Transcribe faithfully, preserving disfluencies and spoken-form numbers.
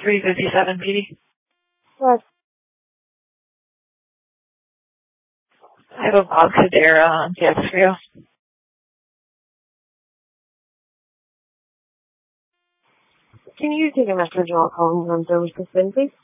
three fifty-seven P D. Yes. I have a Bob Cadera on Jet for you. Can you take a message and I'll call him on service to spin, please?